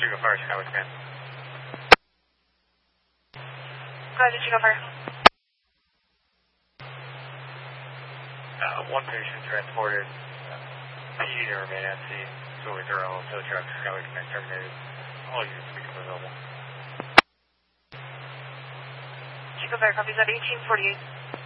Chico Fire, Skyway Command. Roger, Chico Fire. One patient transported. PD to remain at scene. So we throw all tow trucks, Skyway Command terminated. All units become available. Chico Fire, copies at 1848.